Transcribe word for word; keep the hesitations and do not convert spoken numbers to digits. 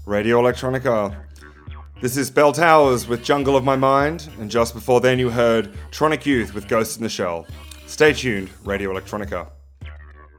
Radio Electronica. This is Bell Towers with Jungle of My Mind, and just before then you heard Tronic Youth with Ghost in the Shell. Stay tuned, Radio Electronica.